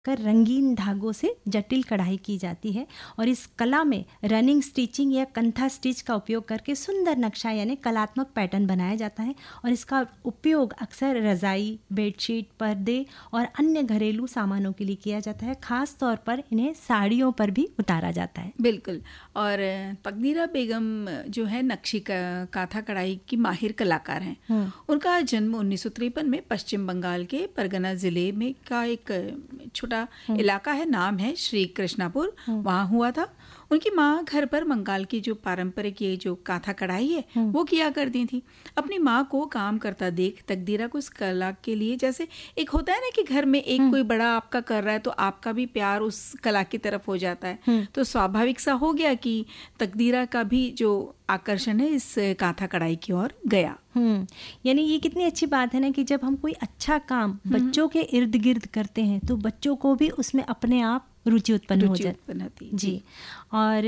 कर रंगीन धागों से जटिल कढ़ाई की जाती है और इस कला में रनिंग स्टिचिंग या कंथा स्टिच का उपयोग करके सुंदर नक्शा यानी कलात्मक पैटर्न बनाया जाता है और इसका उपयोग अक्सर रजाई, बेडशीट, पर्दे और अन्य घरेलू सामानों के लिए किया जाता है। खास तौर पर इन्हें साड़ियों पर भी उतारा जाता है। बिल्कुल। और तकदीरा बेगम जो है नक्शी काथा कढ़ाई की माहिर कलाकार हैं। उनका जन्म 1953 में पश्चिम बंगाल के परगना जिले में का एक छोटा इलाका है, नाम है श्री कृष्णापुर, वहाँ हुआ था। उनकी माँ घर पर बंगाल की जो पारंपरिक ये जो काथा कढ़ाई है वो किया करती थी। अपनी माँ को काम करता देख तकदीरा को इस कला के लिए, जैसे एक होता है ना कि घर में एक कोई बड़ा आपका कर रहा है तो आपका भी प्यार उस कला की तरफ हो जाता है, तो स्वाभाविक सा हो गया कि तकदीरा का भी जो आकर्षण है इस काथा कढ़ाई की ओर गया। यानी ये कितनी अच्छी बात है ना कि जब हम कोई अच्छा काम बच्चों के इर्द गिर्द करते हैं तो बच्चों को भी उसमें अपने आप रुचि उत्पन्न हो जाती है। जी। और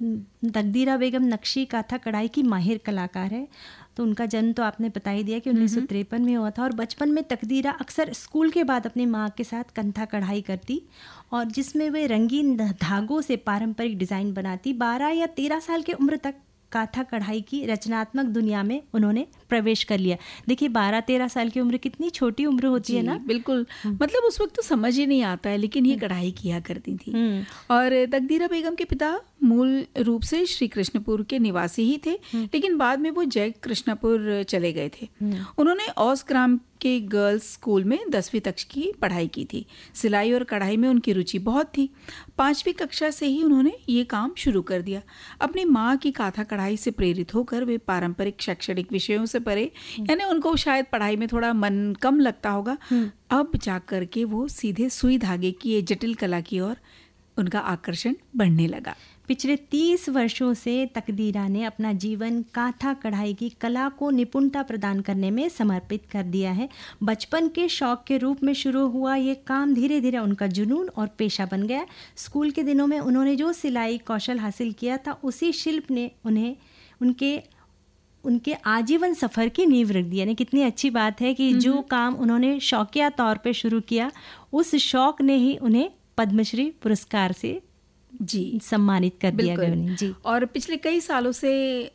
तकदीरा बेगम नक्शी काथा कढ़ाई की माहिर कलाकार है। तो उनका जन्म तो आपने बता ही दिया कि 1953 में हुआ था और बचपन में तकदीरा अक्सर स्कूल के बाद अपनी माँ के साथ कंथा कढ़ाई करती और जिसमें वे रंगीन धागों से पारंपरिक डिज़ाइन बनाती। 12 या 13 साल की उम्र तक काथा कढ़ाई की रचनात्मक दुनिया में उन्होंने प्रवेश कर लिया। देखिए 12-13 साल की उम्र कितनी छोटी उम्र होती है ना। बिल्कुल। मतलब उस वक्त तो समझ ही नहीं आता है, लेकिन ये कढ़ाई किया करती थी। और तकदीरा बेगम के पिता मूल रूप से श्री कृष्णपुर के निवासी ही थे, लेकिन बाद में वो जय कृष्णपुर चले गए थे। उन्होंने औस ग्राम के गर्ल्स स्कूल में 10वीं तक की पढ़ाई की थी। सिलाई और कढ़ाई में उनकी रुचि बहुत थी। 5वीं कक्षा से ही उन्होंने ये काम शुरू कर दिया। अपनी माँ की काथा कढ़ाई से प्रेरित होकर वे पारंपरिक शैक्षणिक विषयों से परे, यानी उनको शायद पढ़ाई में थोड़ा मन कम लगता होगा, अब जाकर के वो सीधे सुई धागे की ये जटिल कला की ओर उनका आकर्षण बढ़ने लगा। पिछले 30 वर्षों से तकदीरा ने अपना जीवन काथा कढ़ाई की कला को निपुणता प्रदान करने में समर्पित कर दिया है। बचपन के शौक के रूप में शुरू हुआ ये काम धीरे धीरे उनका जुनून और पेशा बन गया। स्कूल के दिनों में उन्होंने जो सिलाई कौशल हासिल किया था उसी शिल्प ने उन्हें उनके आजीवन सफ़र की नींव रख दी। यानी कितनी अच्छी बात है कि जो काम उन्होंने शौकिया तौर पे शुरू किया उस शौक ने ही उन्हें पद्मश्री पुरस्कार से सम्मानित कर दिया गया उन्हें। जी। और पिछले कई सालों से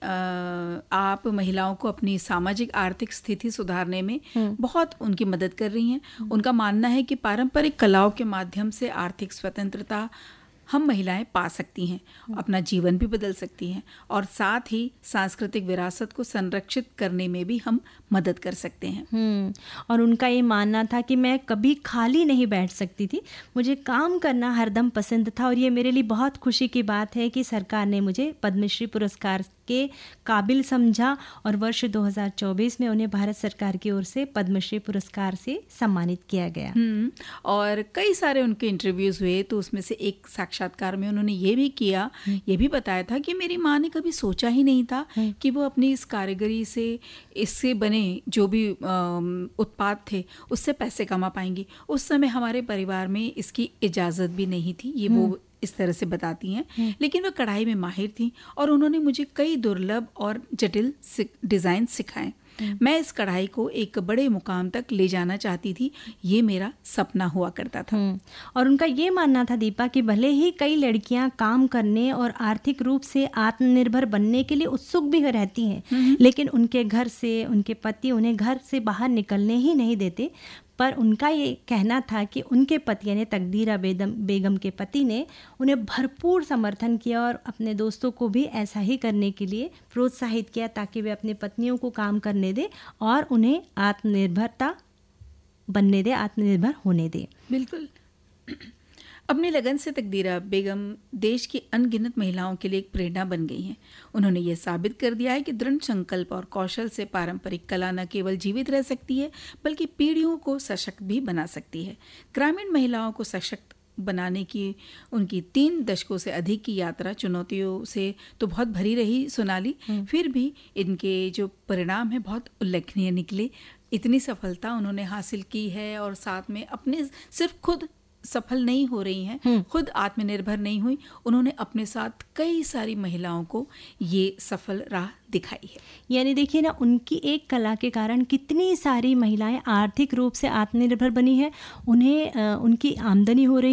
आप महिलाओं को अपनी सामाजिक आर्थिक स्थिति सुधारने में बहुत उनकी मदद कर रही हैं। उनका मानना है कि पारंपरिक कलाओं के माध्यम से आर्थिक स्वतंत्रता हम महिलाएं पा सकती हैं, अपना जीवन भी बदल सकती हैं और साथ ही सांस्कृतिक विरासत को संरक्षित करने में भी हम मदद कर सकते हैं। और उनका ये मानना था कि मैं कभी खाली नहीं बैठ सकती थी, मुझे काम करना हरदम पसंद था और ये मेरे लिए बहुत खुशी की बात है कि सरकार ने मुझे पद्मश्री पुरस्कार के काबिल समझा और वर्ष 2024 में उन्हें भारत सरकार की ओर से पद्मश्री पुरस्कार से सम्मानित किया गया। और कई सारे उनके इंटरव्यूज हुए तो उसमें से एक साक्षात्कार में उन्होंने ये भी बताया था कि मेरी माँ ने कभी सोचा ही नहीं था कि वो अपनी इस कारीगरी से, इससे बने जो भी उत्पाद थे उससे पैसे कमा पाएंगी। उस समय हमारे परिवार में इसकी इजाज़त भी नहीं थी, ये वो इस तरह से बताती हैं। लेकिन वह कढ़ाई में माहिर थी और उन्होंने मुझे कई दुर्लभ और जटिल डिज़ाइन सिखाए। मैं इस कढ़ाई को एक बड़े मुकाम तक ले जाना चाहती थी, ये मेरा सपना हुआ करता था। और उनका ये मानना था दीपा कि भले ही कई लड़कियां काम करने और आर्थिक रूप से आत्मनिर्भर बनने के लिए उत्सुक भी रहती हैं, लेकिन उनके घर से उनके पति उन्हें घर से बाहर निकलने ही नहीं देते। पर उनका ये कहना था कि उनके पति यानी तकदीरा बेगम के पति ने उन्हें भरपूर समर्थन किया और अपने दोस्तों को भी ऐसा ही करने के लिए प्रोत्साहित किया ताकि वे अपनी पत्नियों को काम करने दें और उन्हें आत्मनिर्भर होने दें। बिल्कुल। अपनी लगन से तकदीरा बेगम देश की अनगिनत महिलाओं के लिए एक प्रेरणा बन गई हैं। उन्होंने ये साबित कर दिया है कि दृढ़ संकल्प और कौशल से पारंपरिक कला न केवल जीवित रह सकती है बल्कि पीढ़ियों को सशक्त भी बना सकती है। ग्रामीण महिलाओं को सशक्त बनाने की उनकी 3 दशकों से अधिक की यात्रा चुनौतियों से तो बहुत भरी रही सोनाली, फिर भी इनके जो परिणाम है बहुत उल्लेखनीय निकले। इतनी सफलता उन्होंने हासिल की है और साथ में अपने सिर्फ खुद सफल नहीं हो रही हैं, खुद आत्मनिर्भर नहीं हुई, उन्होंने अपने साथ कई सारी महिलाओं को ये सफल राह दिखाई है। यानी देखिए ना, उनकी एक कला के कारण कितनी सारी महिलाएं आर्थिक रूप से आत्मनिर्भर बनी है, उन्हें उनकी आमदनी हो रही